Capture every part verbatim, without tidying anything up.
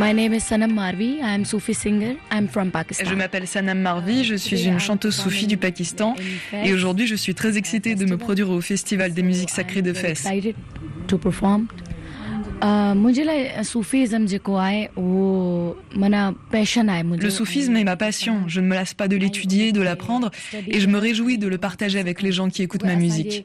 My name is Sanam Marvi. I am Sufi singer. I'm from Pakistan. Je m'appelle Sanam Marvi, je suis une chanteuse soufie du Pakistan et aujourd'hui je suis très excitée de me produire au Festival des musiques sacrées de Fès. To perform. Le soufisme est ma passion, je ne me lasse pas de l'étudier, de l'apprendre et je me réjouis de le partager avec les gens qui écoutent ma musique.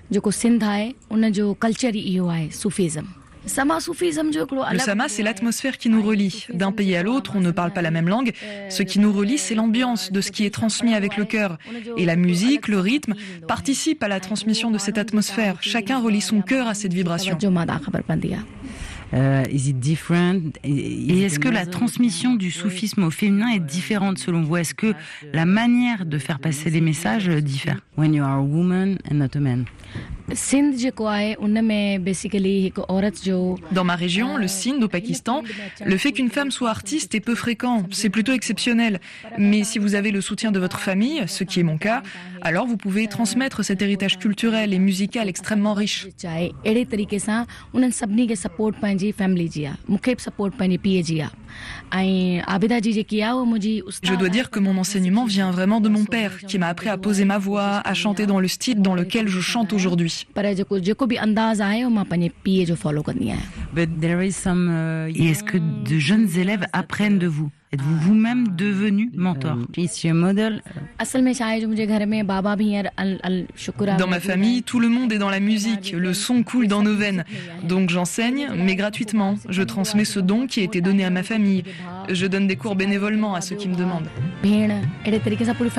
Le sama, c'est l'atmosphère qui nous relie. D'un pays à l'autre, on ne parle pas la même langue. Ce qui nous relie, c'est l'ambiance de ce qui est transmis avec le cœur. Et la musique, le rythme, participent à la transmission de cette atmosphère. Chacun relie son cœur à cette vibration. Uh, is it different? Et est-ce que la transmission du soufisme au féminin est différente selon vous? Est-ce que la manière de faire passer les messages diffère? When you are a woman and not a man. Dans ma région, le Sindh au Pakistan, le fait qu'une femme soit artiste est peu fréquent, c'est plutôt exceptionnel. Mais si vous avez le soutien de votre famille, ce qui est mon cas, alors vous pouvez transmettre cet héritage culturel et musical extrêmement riche. Je dois dire que mon enseignement vient vraiment de mon père, qui m'a appris à poser ma voix, à chanter dans le style dans lequel je chante aujourd'hui. But there is some, uh, Et est-ce que de jeunes élèves apprennent de vous? Êtes-vous vous-même devenu mentor? Is your model? Dans ma famille, tout le monde est dans la musique, le son coule dans nos veines. Donc j'enseigne, mais gratuitement. Je transmets ce don qui a été donné à ma famille. Je donne des cours bénévolement à ceux qui me demandent.